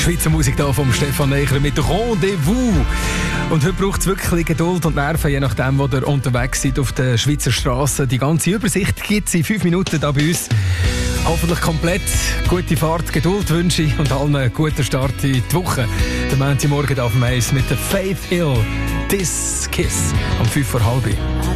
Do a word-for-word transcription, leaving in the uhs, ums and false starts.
Schweizer Musik hier vom Stefan Neichler mit Rendezvous. Und heute braucht es wirklich Geduld und Nerven, je nachdem, wo ihr unterwegs seid auf der Schweizer Straße. Die ganze Übersicht gibt es in fünf Minuten hier bei uns. Hoffentlich komplett. Gute Fahrt, Geduld wünsche ich und allen einen guten Start in die Woche. Der Montagmorgen auf dem Eis mit der Faith Hill. This Kiss. Um fünf vor halb.